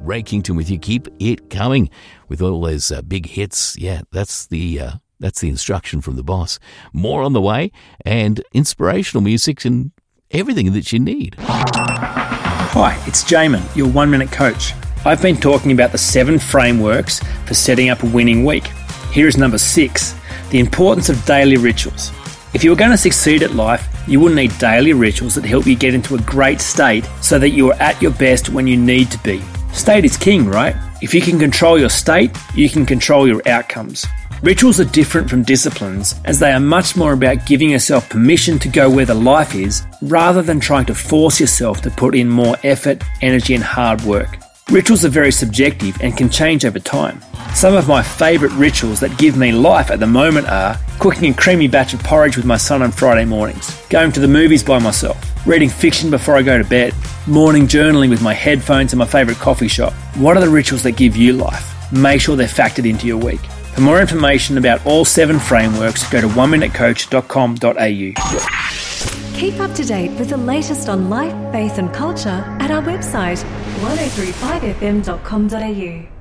Rakington with you. Keep it coming with all those big hits. Yeah, that's the instruction from the boss. More on the way, and inspirational music and everything that you need. Hi, it's Jamin, your 1 Minute Coach. I've been talking about the 7 frameworks for setting up a winning week. Here is number 6, the importance of daily rituals. If you were going to succeed at life, you will need daily rituals that help you get into a great state so that you are at your best when you need to be. State is king, right? If you can control your state, you can control your outcomes. Rituals are different from disciplines, as they are much more about giving yourself permission to go where the life is, rather than trying to force yourself to put in more effort, energy and hard work. Rituals are very subjective and can change over time. Some of my favourite rituals that give me life at the moment are cooking a creamy batch of porridge with my son on Friday mornings, going to the movies by myself, reading fiction before I go to bed, morning journaling with my headphones in my favourite coffee shop. What are the rituals that give you life? Make sure they're factored into your week. For more information about all 7 frameworks, go to oneminutecoach.com.au. Keep up to date with the latest on life, faith and culture at our website 1035fm.com.au.